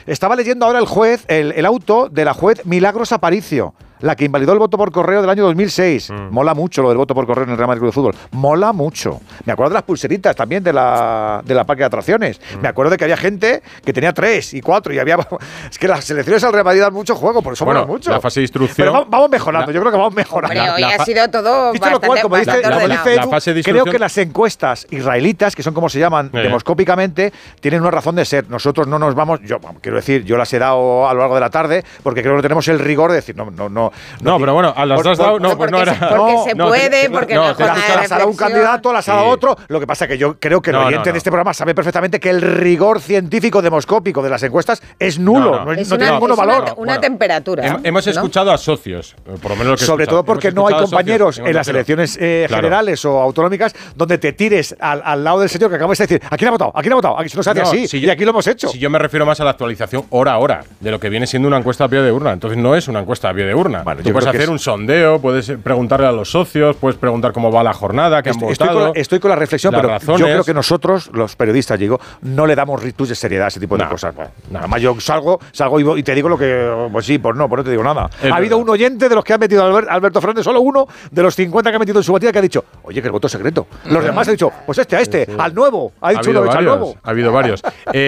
Estaba leyendo ahora el auto de la juez Milagros Aparicio, la que invalidó el voto por correo del año 2006. Mola mucho lo del voto por correo en el Real Madrid Club de Fútbol. Mola mucho. Me acuerdo de las pulseritas también de la parque de atracciones. Me acuerdo de que había gente que tenía 3 y 4 y había... Es que las selecciones al Real Madrid dan mucho juego, por eso mola mucho. La fase de instrucción... Pero vamos mejorando, yo creo que vamos mejorando. Hombre, hoy ha sido todo ¿Viste lo cual, como dice la fase de Edu, creo que las encuestas israelitas, que son como se llaman demoscópicamente, tienen una razón de ser. Nosotros no nos vamos... Yo quiero decir, yo las he dado a lo largo de la tarde porque creo que tenemos el rigor de decir no, pero bueno, a las dos dado, no, pues no era. Porque se puede, porque no las ha dado un candidato, las ha dado otro. Lo que pasa es que yo creo que el oyente de este programa sabe perfectamente que el rigor científico demoscópico de las encuestas es nulo, no tiene ningún valor. Una temperatura. Hemos escuchado a socios, por lo menos lo que sobre todo porque no hay compañeros en las elecciones generales o autonómicas donde te tires al lado del señor que acabas de decir, ¿a quién ha votado? ¿A quién ha votado? Aquí no se hace así, y aquí lo hemos hecho. Si yo me refiero más a la actualización hora a hora de lo que viene siendo una encuesta a pie de urna, entonces no es una encuesta a pie de urna. Vale, tú puedes hacer un sondeo, puedes preguntarle a los socios, puedes preguntar cómo va la jornada, qué han votado. Estoy con la reflexión, pero razones. Yo creo que nosotros, los periodistas, no le damos ritus de seriedad a ese tipo de cosas. Nada más yo salgo y te digo lo que... Pues sí, pues no te digo nada. Ha habido un oyente de los que ha metido Alberto Fernández, solo uno de los 50 que ha metido en su batida que ha dicho, oye, que el voto es secreto. Los demás han dicho, pues al nuevo. Ha dicho uno, al nuevo. Ha habido varios.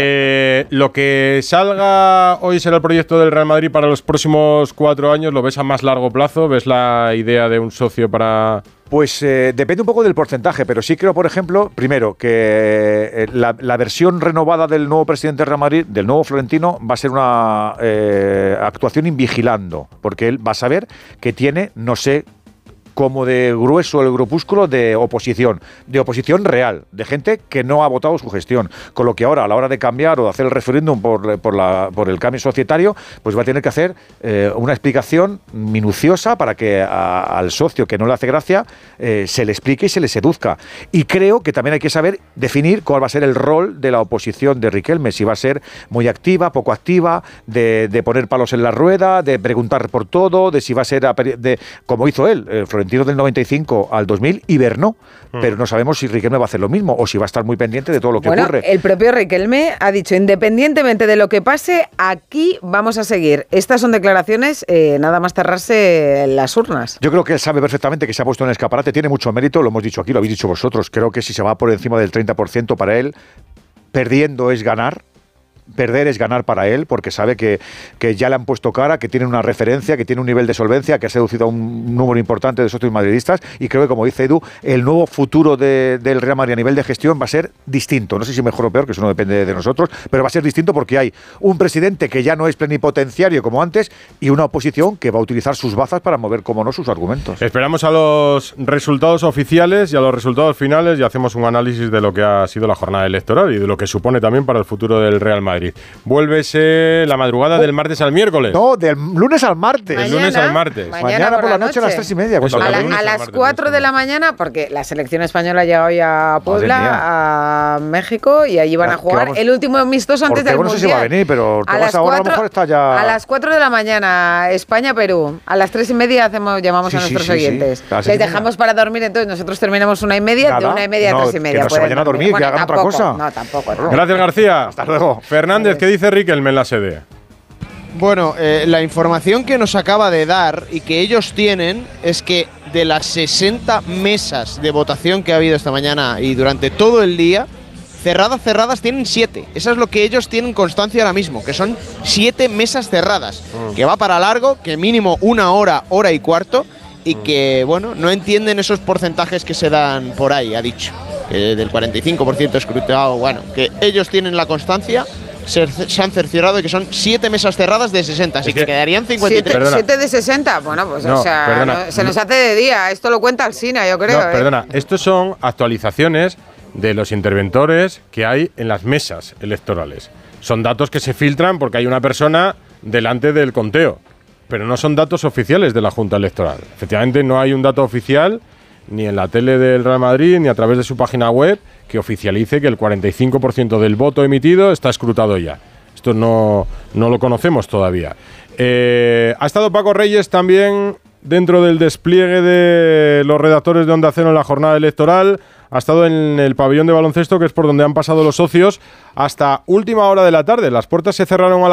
Lo que salga hoy será el proyecto del Real Madrid para los próximos 4 años. ¿Lo ves a más largo plazo? ¿Ves la idea de un socio para...? Pues depende un poco del porcentaje, pero sí creo, por ejemplo, primero, que la versión renovada del nuevo presidente del Real Madrid, del nuevo Florentino, va a ser una actuación invigilando, porque él va a saber que tiene, no sé, como de grueso el grupúsculo de oposición real, de gente que no ha votado su gestión, con lo que ahora a la hora de cambiar o de hacer el referéndum por el cambio societario, pues va a tener que hacer una explicación minuciosa para que al socio que no le hace gracia se le explique y se le seduzca. Y creo que también hay que saber definir cuál va a ser el rol de la oposición de Riquelme, si va a ser muy activa, poco activa, de poner palos en la rueda, de preguntar por todo, de si va a ser como hizo él, Florentino del 95 al 2000 hibernó, pero no sabemos si Riquelme va a hacer lo mismo o si va a estar muy pendiente de todo lo que ocurre. El propio Riquelme ha dicho, independientemente de lo que pase, aquí vamos a seguir. Estas son declaraciones nada más cerrarse las urnas. Yo creo que él sabe perfectamente que se ha puesto en el escaparate, tiene mucho mérito, lo hemos dicho aquí, lo habéis dicho vosotros. Creo que si se va por encima del 30% para él, perdiendo es ganar. Perder es ganar para él, porque sabe que ya le han puesto cara, que tiene una referencia, que tiene un nivel de solvencia, que ha seducido a un número importante de socios madridistas, y creo que, como dice Edu, el nuevo futuro del Real Madrid a nivel de gestión va a ser distinto. No sé si mejor o peor, que eso no depende de nosotros, pero va a ser distinto porque hay un presidente que ya no es plenipotenciario como antes y una oposición que va a utilizar sus bazas para mover, como no, sus argumentos. Esperamos a los resultados oficiales y a los resultados finales y hacemos un análisis de lo que ha sido la jornada electoral y de lo que supone también para el futuro del Real Madrid. Vuélvese la madrugada del martes al miércoles. No, del lunes al martes. Del lunes al martes. Mañana por la noche a las 3:30. A las 4 de la mañana, porque la selección española ha llegado ya a Puebla, a México, y allí van a jugar el último amistoso antes del Mundial. No sé si va a venir, pero ahora a lo mejor está ya... A las 4 de la mañana, España-Perú. A las 3:30 llamamos a nuestros oyentes. Les dejamos para dormir, entonces nosotros terminamos 1:30, de 1:30 a 3:30. Que no se vayan a dormir, que hagan otra cosa. No, tampoco. Gracias, García. Hasta luego. Fernández, ¿qué dice Riquelme en la sede? Bueno, la información que nos acaba de dar y que ellos tienen es que de las 60 mesas de votación que ha habido esta mañana y durante todo el día, cerradas tienen 7. Eso es lo que ellos tienen constancia ahora mismo, que son 7 mesas cerradas, que va para largo, que mínimo 1 hora, hora y cuarto, y que, bueno, no entienden esos porcentajes que se dan por ahí, ha dicho. Que del 45% escrutinado, bueno, que ellos tienen la constancia, se han cerciorado de que son 7 mesas cerradas de 60, así que quedarían 53. 7 de 60, bueno, pues no, se nos hace de día. Esto lo cuenta Alsina, yo creo. No, perdona, estos son actualizaciones de los interventores que hay en las mesas electorales. Son datos que se filtran porque hay una persona delante del conteo, pero no son datos oficiales de la Junta Electoral. Efectivamente, no hay un dato oficial ni en la tele del Real Madrid ni a través de su página web que oficialice que el 45% del voto emitido está escrutado ya. Esto no lo conocemos todavía. Ha estado Paco Reyes también dentro del despliegue de los redactores de Onda Cero en la jornada electoral. Ha estado en el pabellón de baloncesto, que es por donde han pasado los socios, hasta última hora de la tarde. Las puertas se cerraron a